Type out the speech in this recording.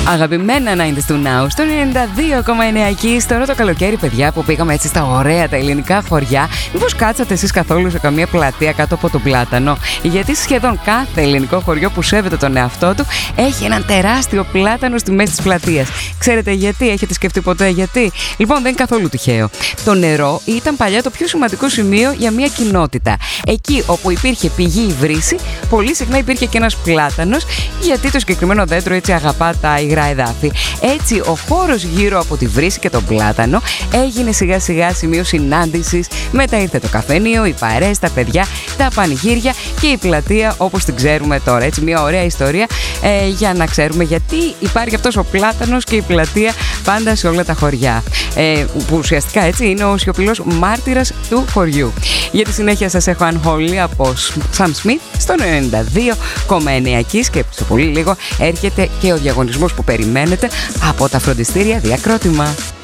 Αγαπημένα 90's του Now στο 92,9 εκεί. Τώρα το καλοκαίρι, παιδιά, που πήγαμε έτσι στα ωραία τα ελληνικά χωριά, μήπως κάτσατε εσείς καθόλου σε καμία πλατεία κάτω από τον πλάτανο? Γιατί σχεδόν κάθε ελληνικό χωριό που σέβεται τον εαυτό του έχει έναν τεράστιο πλάτανο στη μέση της πλατείας. Ξέρετε γιατί? Έχετε σκεφτεί ποτέ γιατί? Λοιπόν, δεν είναι καθόλου τυχαίο. Το νερό ήταν παλιά το πιο σημαντικό σημείο για μια κοινότητα. Εκεί όπου υπήρχε πηγή ή βρύση, πολύ συχνά υπήρχε και ένας πλάτανος, γιατί το συγκεκριμένο δέντρο έτσι αγαπά τα υγρά εδάφη. Έτσι, ο χώρος γύρω από τη βρύση και τον πλάτανο έγινε σιγά σιγά σημείο συνάντησης. Μετά ήρθε το καφενείο, οι παρέες, τα παιδιά, τα πανηγύρια και η πλατεία όπως την ξέρουμε τώρα. Έτσι, μια ωραία ιστορία για να ξέρουμε γιατί υπάρχει αυτός ο πλάτανος και η πλατεία πάντα σε όλα τα χωριά. Που ουσιαστικά έτσι είναι ο σιωπηλός μάρτυρας του χωριού. Για τη συνέχεια σας έχω Unholy από Sam Smith στο 92,9 Kiss και σε πολύ λίγο έρχεται και ο διαγωνισμός που περιμένετε από τα φροντιστήρια Διακρότημα.